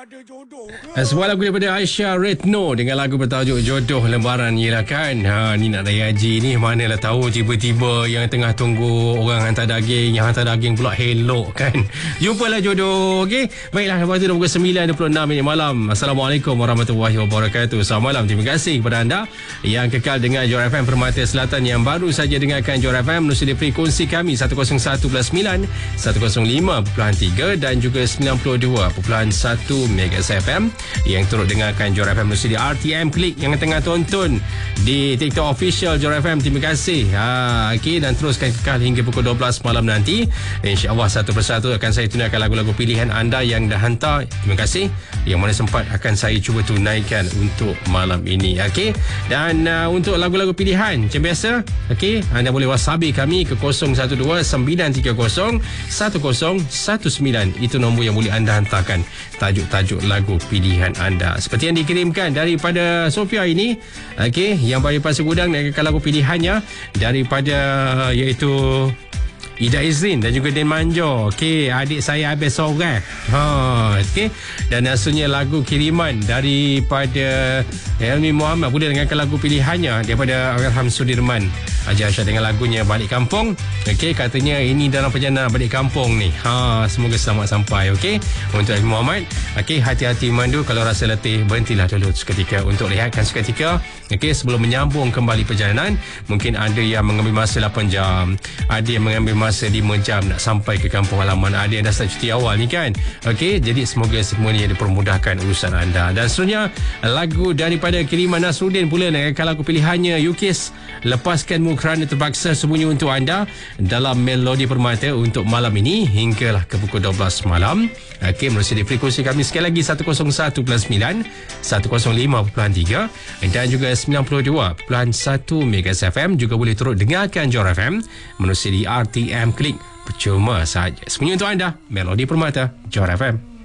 ada jodoh ke? Sebuah lagu daripada Aisyah Retno dengan lagu bertajuk Jodoh Lembaran Yelah kan. Ni nak raya haji ni, manalah tahu tiba-tiba yang tengah tunggu orang hantar daging, yang hantar daging pula hello kan. Jumpalah jodoh. Okey. Baiklah, lepas tu dah pukul 9.26 malam. Assalamualaikum warahmatullahi wabarakatuh. Selamat malam. Terima kasih kepada anda yang kekal dengan Johor FM Permata Selatan, yang baru saja dengarkan Johor FM melalui frekuensi kami 101.9, 105.3 dan juga 92.1 Megas FM, yang turut dengarkan Johor FM melalui RTM Klik, yang tengah tonton di TikTok official Johor FM. Terima kasih. Okey, dan teruskan kekal hingga pukul 12 malam nanti. InsyaAllah satu persatu akan saya tunaikan lagu-lagu pilihan anda yang dah hantar. Terima kasih. Yang mana sempat akan saya cuba tunaikan untuk malam ini. Okey, dan untuk lagu-lagu pilihan macam biasa, okey, anda boleh whatsappi kami ke 012-930-1019. Itu nombor yang boleh anda hantarkan tajuk-tajuk lagu pilihan anda seperti yang dikirimkan daripada Sofia ini. Okey, yang bagi Pasir Gudang dengan lagu pilihannya daripada iaitu Ida Izrin dan juga Den Manjo. Okey, adik saya habis seorang. Okey, dan asalnya lagu kiriman daripada Helmi Muhammad pula dengan lagu pilihannya daripada Arham Sudirman Haji Aisyah dengan lagunya Balik Kampung. Okey, katanya ini dalam perjalanan balik kampung ni. Semoga selamat sampai. Okey, untuk Helmi Muhammad. Okey, hati-hati mandu, kalau rasa letih berhentilah dulu seketika untuk rehatkan seketika. Okey, sebelum menyambung kembali perjalanan. Mungkin ada yang mengambil masa 8 jam, ada yang mengambil masa 5 jam nak sampai ke kampung halaman, ada yang dah start cuti awal ni kan. Okey, jadi semoga semua ni dipermudahkan urusan anda. Dan seterusnya lagu daripada kiriman Nasruddin pula dengan lagu pilihannya Yukis, Lepaskanmu Kerana Terpaksa Sembunyi untuk anda dalam Melodi Permata untuk malam ini hinggalah ke pukul 12 malam. Okey, melalui frekuensi kami sekali lagi 101.9, 105.3 dan juga 92.1 Megas FM. Juga boleh turut dengarkan Johor FM melalui RTM Klik. Percuma saja. Semuanya untuk anda, Melodi Permata Johor FM.